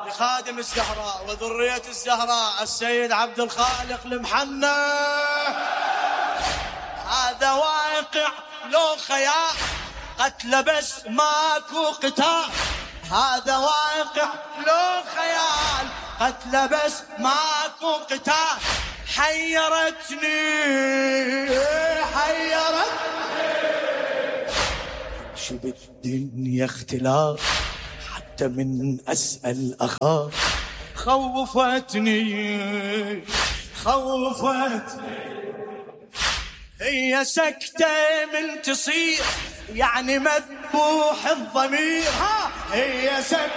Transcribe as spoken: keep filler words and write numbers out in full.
لخادم الزهراء وذرية الزهراء السيد عبد الخالق المحنى. هذا واقع لو خيال، قتل بس ماكو قتال. هذا واقع لو خيال، قتل بس ماكو قتال. حيرتني حيرتني شي بالدنيا اختلاف، حتى من أسأل أخاف. خوفتني خوفتني هي سكتة من تصير، يعني مذبوح الضمير. ها هي سكتة